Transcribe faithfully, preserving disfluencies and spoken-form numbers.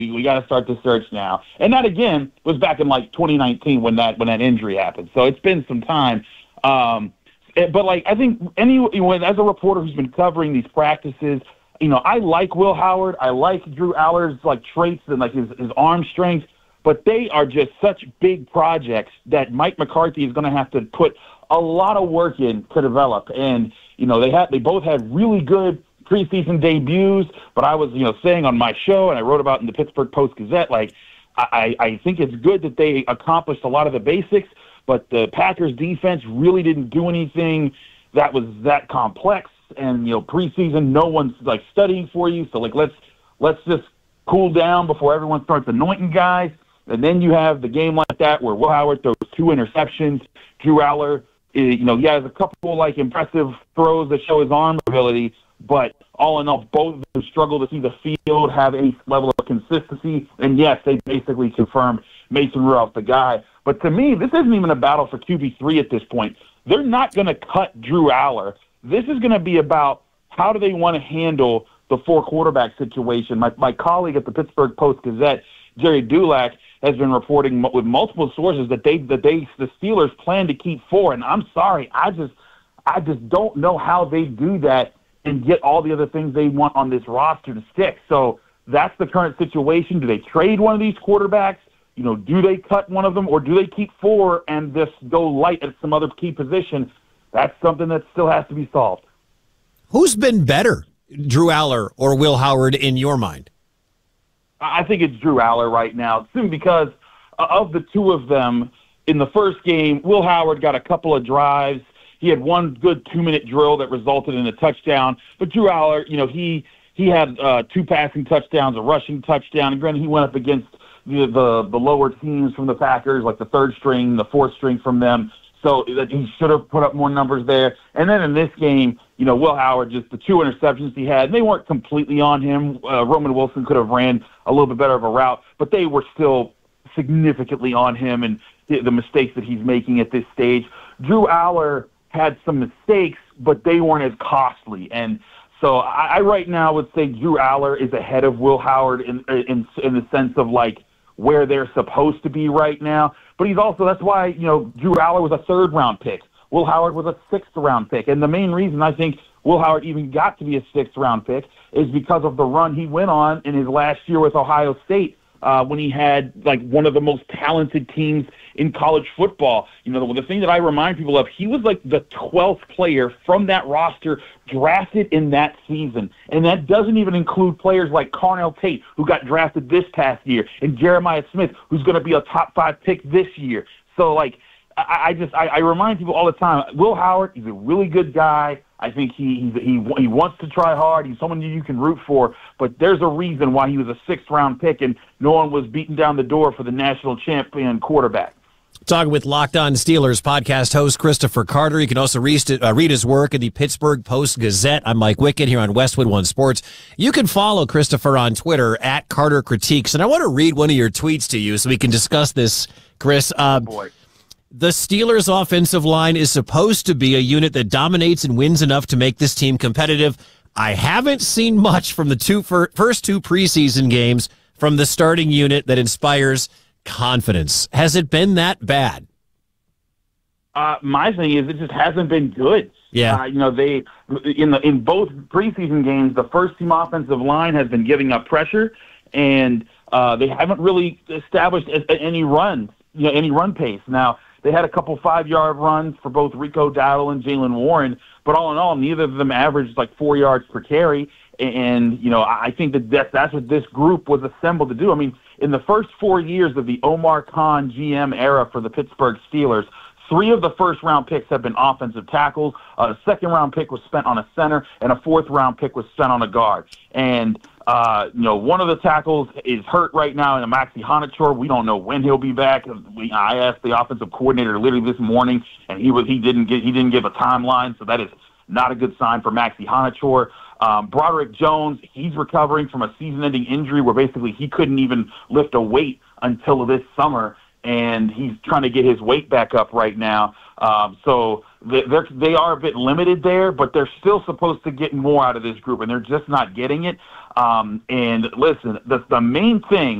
we, we got to start the search now. And that, again, was back in, like, twenty nineteen when that when that injury happened. So it's been some time. Um, but, like, I think any as a reporter who's been covering these practices, you know, I like Will Howard. I like Drew Aller's, like, traits and, like, his, his arm strength. But they are just such big projects that Mike McCarthy is going to have to put a lot of work in to develop. And, you know, they had they both had really good preseason debuts. But I was, you know, saying on my show, and I wrote about in the Pittsburgh Post-Gazette, like, I, I think it's good that they accomplished a lot of the basics, but the Packers defense really didn't do anything that was that complex. And, you know, preseason, no one's, like, studying for you. So, like, let's let's just cool down before everyone starts anointing guys. And then you have the game like that where Will Howard throws two interceptions. Drew Aller, you know, he has a couple, like, impressive throws that show his arm ability. But all in all, both of them struggle to see the field, have a level of consistency. And, yes, they basically confirmed Mason Rudolph the guy. But to me, this isn't even a battle for Q B three at this point. They're not going to cut Drew Aller. This is going to be about how do they want to handle the four-quarterback situation. My, my colleague at the Pittsburgh Post-Gazette, Jerry Dulac, has been reporting with multiple sources that they that they the Steelers plan to keep four. And I'm sorry, I just I just don't know how they do that and get all the other things they want on this roster to stick. So that's the current situation. Do they trade one of these quarterbacks? You know, do they cut one of them, or do they keep four and just go light at some other key position? That's something that still has to be solved. Who's been better, Drew Aller or Will Howard, in your mind? I think it's Drew Aller right now, simply because of the two of them. In the first game, Will Howard got a couple of drives. He had one good two-minute drill that resulted in a touchdown. But Drew Aller, you know, he he had uh, two passing touchdowns, a rushing touchdown. And granted, he went up against the, the the lower teams from the Packers, like the third string, the fourth string from them. So that he should have put up more numbers there. And then in this game, you know, Will Howard, just the two interceptions he had, and they weren't completely on him. Uh, Roman Wilson could have ran a little bit better of a route, but they were still significantly on him and the, the mistakes that he's making at this stage. Drew Aller had some mistakes, but they weren't as costly. And so I, I right now would say Drew Aller is ahead of Will Howard in, in, in the sense of, like, where they're supposed to be right now. But he's also, that's why, you know, Drew Aller was a third-round pick. Will Howard was a sixth-round pick. And the main reason I think Will Howard even got to be a sixth-round pick is because of the run he went on in his last year with Ohio State uh, when he had, like, one of the most talented teams in college football. You know, the, the thing that I remind people of, he was, like, the twelfth player from that roster drafted in that season. And that doesn't even include players like Carnell Tate, who got drafted this past year, and Jeremiah Smith, who's going to be a top five pick this year. So, like, I, I just I, I remind people all the time, Will Howard, he's a really good guy. I think he he he, he wants to try hard. He's someone you can root for. But there's a reason why he was a sixth-round pick and no one was beating down the door for the national champion quarterback. Talking with Locked On Steelers podcast host Christopher Carter. You can also read, uh, read his work in the Pittsburgh Post-Gazette. I'm Mike Wickett here on Westwood One Sports. You can follow Christopher on Twitter at Carter Critiques. And I want to read one of your tweets to you so we can discuss this, Chris. Uh, oh boy. The Steelers' offensive line is supposed to be a unit that dominates and wins enough to make this team competitive. I haven't seen much from the two fir- first two preseason games from the starting unit that inspires confidence. Has it been that bad? Uh, my thing is, it just hasn't been good. Yeah, uh, you know, they in the in both preseason games, the first team offensive line has been giving up pressure, and uh, they haven't really established any runs, you know, any run pace. Now, they had a couple five-yard runs for both Rico Dowdle and Jaylen Warren, but all in all, neither of them averaged like four yards per carry. And, you know, I think that that's, that's what this group was assembled to do. I mean, in the first four years of the Omar Khan G M era for the Pittsburgh Steelers, three of the first-round picks have been offensive tackles. A second-round pick was spent on a center, and a fourth-round pick was spent on a guard. And, uh, you know, one of the tackles is hurt right now in Maxi Honachor. We don't know when he'll be back. We, I asked the offensive coordinator literally this morning, and he was he didn't get he didn't give a timeline, so that is not a good sign for Maxi Honachor. Um, Broderick Jones, he's recovering from a season-ending injury where basically he couldn't even lift a weight until this summer, and he's trying to get his weight back up right now. Um, so they they're, they are a bit limited there, but they're still supposed to get more out of this group, and they're just not getting it. Um, and listen, the, the main thing